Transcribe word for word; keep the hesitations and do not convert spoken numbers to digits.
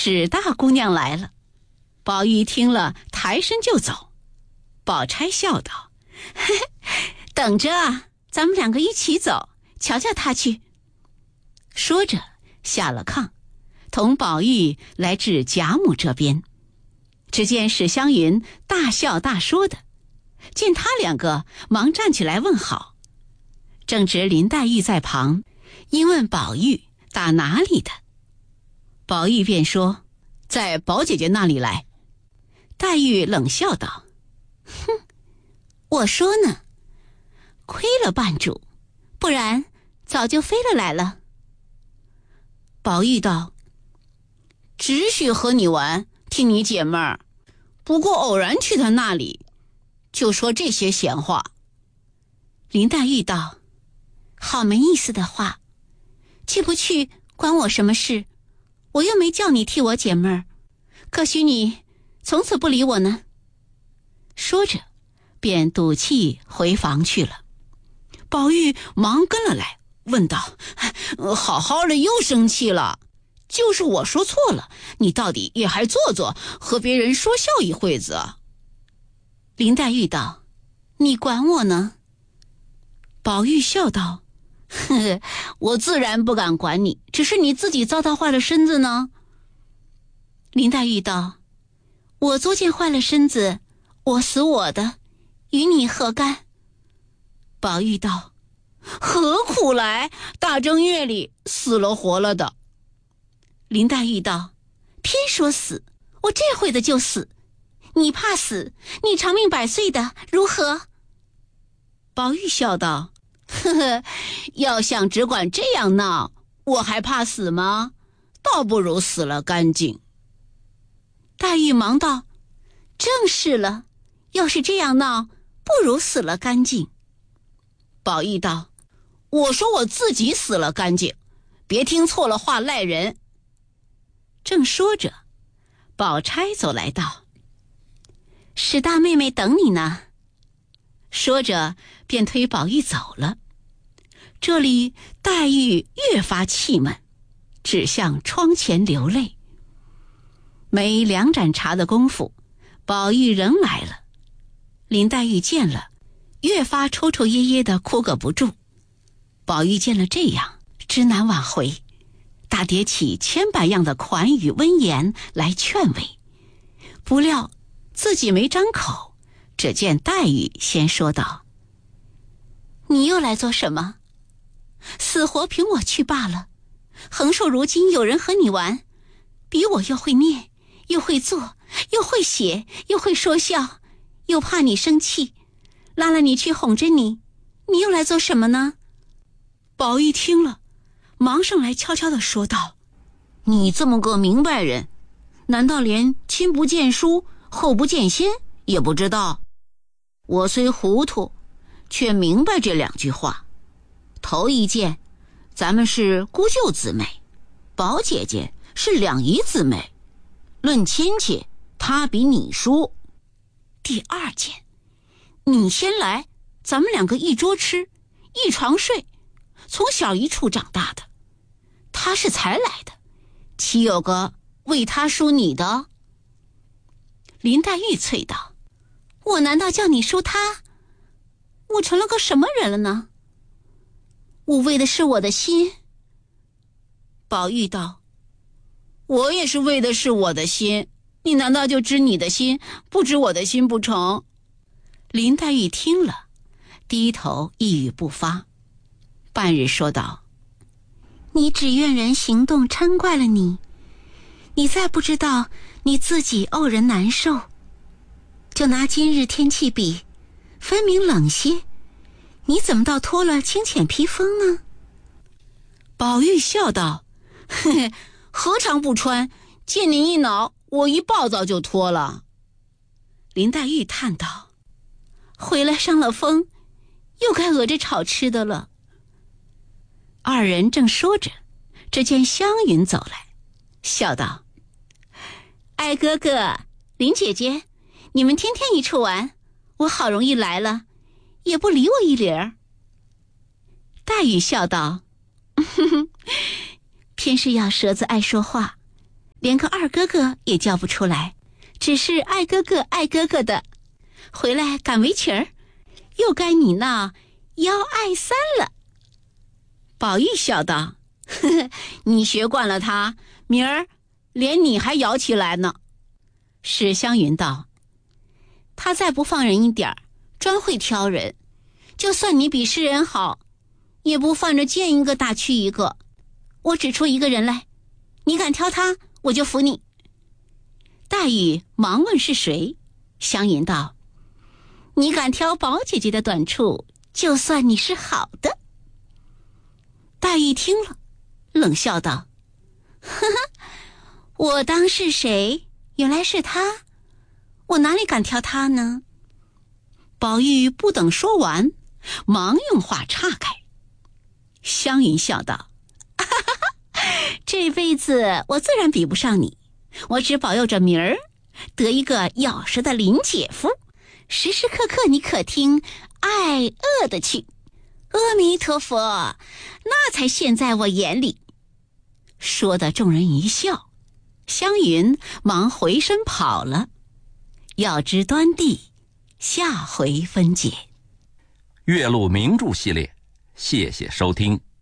史大姑娘来了。宝玉听了，抬身就走。宝钗笑道：嘿嘿，等着啊，咱们两个一起走，瞧瞧她去。说着下了炕，同宝玉来至贾母这边。只见史湘云大笑大说的，见他两个，忙站起来问好。正值林黛玉在旁，因问宝玉打哪里的，宝玉便说在宝姐姐那里来。黛玉冷笑道：哼，我说呢，亏了半主，不然早就飞了来了。宝玉道：只许和你玩，听你解闷儿，不过偶然去他那里，就说这些闲话。林黛玉道：好没意思的话，去不去关我什么事？我又没叫你替我解闷儿，可许你从此不理我呢。说着便赌气回房去了。宝玉忙跟了来，问道：好好的又生气了？就是我说错了，你到底也还做作，和别人说笑一会子啊。林黛玉道：你管我呢？宝玉笑道：呵呵，我自然不敢管你，只是你自己糟蹋坏了身子呢。林黛玉道：我作践坏了身子，我死我的，与你何干？宝玉道：何苦来？大正月里死了活了的。林黛玉道：偏说死，我这会子就死，你怕死，你长命百岁的如何？宝玉笑道：呵呵，要想只管这样闹，我还怕死吗？倒不如死了干净。黛玉忙道：正是了，要是这样闹，不如死了干净。宝玉道：我说我自己死了干净，别听错了话赖人。正说着，宝钗走来道：史大妹妹等你呢。说着便推宝玉走了。这里黛玉越发气闷，只向窗前流泪。没两盏茶的功夫，宝玉仍来了。林黛玉见了，越发抽抽噎噎的哭个不住。宝玉见了这样，知难挽回，大叠起千百样的款语温言来劝慰。不料自己没张口，只见黛玉先说道：你又来做什么？死活凭我去罢了，横竖如今有人和你玩，比我又会念，又会做，又会写，又会说笑，又怕你生气，拉了你去哄着你，你又来做什么呢？宝玉听了，忙上来悄悄地说道：你这么个明白人，难道连亲不见书，后不见先也不知道？我虽糊涂，却明白这两句话。头一件，咱们是姑舅姊妹，宝姐姐是两姨姊妹，论亲戚，她比你叔。第二件，你先来，咱们两个一桌吃，一床睡，从小一处长大的，他是才来的，岂有个为他输你的？林黛玉啐道：我难道叫你输他？我成了个什么人了呢？我为的是我的心。宝玉道：我也是为的是我的心，你难道就知你的心，不知我的心不成？林黛玉听了，低头一语不发。半日说道：你只怨人行动嗔怪了你，你再不知道你自己怄人难受。就拿今日天气比，分明冷些，你怎么倒脱了清浅披风呢？宝玉笑道：嘿嘿，何尝不穿，见您一恼，我一暴躁就脱了。林黛玉叹道：回来伤了风，又该饿着炒吃的了。二人正说着，只见湘云走来，笑道：艾哥哥，林姐姐，你们天天一处玩，我好容易来了，也不理我一理儿。黛玉笑道：偏是咬舌子爱说话， 连个二哥哥也叫不出来，只是爱哥哥爱哥哥的。回来赶围裙儿，又该你那幺爱三了。宝玉笑道：呵呵，你学惯了他，明儿连你还摇起来呢。史湘云道：他再不放人一点儿，专会挑人，就算你比世人好，也不放着见一个打去一个。我指出一个人来，你敢挑他，我就服你。黛玉忙问是谁，湘云道：你敢挑宝姐姐的短处，就算你是好的。黛玉听了，冷笑道：呵呵，我当是谁？原来是他，我哪里敢挑他呢？宝玉不等说完，忙用话岔开。湘云笑道：哈哈，这辈子我自然比不上你，我只保佑着明儿得一个咬舌的林姐夫，时时刻刻你可听爱恶的去。阿弥陀佛，那才现在我眼里。说的众人一笑，湘云忙回身跑了。要知端地，下回分解。 月录名著系列，谢谢收听。